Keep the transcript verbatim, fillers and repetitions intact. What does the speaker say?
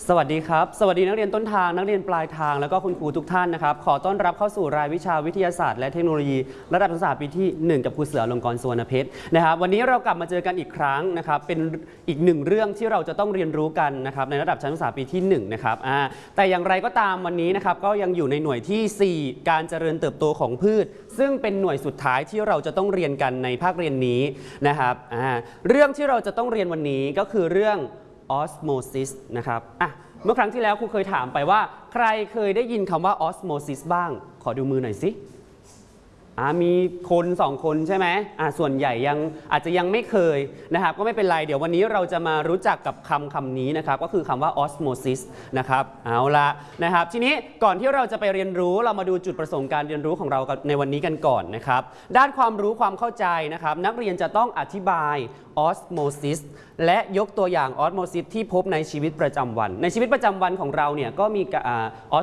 สวัสดีครับสวัสดีนักเรียนต้นทางนักเรียนปลายทางแล้วก็คุณครูทุกท่านนะครับขอต้อนรับเข้าสู่รายวิชาวิทยาศาสตร์และเทคโนโลยีระดับศึกษาปีที่หนึ่งกับครูเสืออลงกรณ์สุวรรณเพชรนะครับวันนี้เรากลับมาเจอกันอีกครั้งนะครับเป็นอีกหนึ่งเรื่องที่เราจะต้องเรียนรู้กันนะครับในระดับชั้นศึกษาปีที่หนึ่งนะครับอ่าแต่อย่างไรก็ตามวันนี้นะครับก็ยังอยู่ในหน่วยที่สี่การเจริญเติบโตของพืชซึ่งเป็นหน่วยสุดท้ายที่เราจะต้องเรียนกันในภาคเรียนนี้นะครับอ่าเรื่องที่เราจะต้องเรียนวันนี้ก็คือเรื่องออสโมซิสนะครับอ่ะเมื่อครั้งที่แล้วครูเคยถามไปว่าใครเคยได้ยินคำว่าออสโมซิสบ้างขอดูมือหน่อยสิมีคนสองคนใช่ไหมส่วนใหญ่ยังอาจจะยังไม่เคยนะครับก็ไม่เป็นไรเดี๋ยววันนี้เราจะมารู้จักกับคำคำนี้นะครับก็คือคำว่าออสโมซิสนะครับเอาละนะครับทีนี้ก่อนที่เราจะไปเรียนรู้เรามาดูจุดประสงค์การเรียนรู้ของเราในวันนี้กันก่อนนะครับด้านความรู้ความเข้าใจนะครับนักเรียนจะต้องอธิบายออสโมซิสและยกตัวอย่างออสโมซิสที่พบในชีวิตประจำวันในชีวิตประจำวันของเราเนี่ยก็มีออส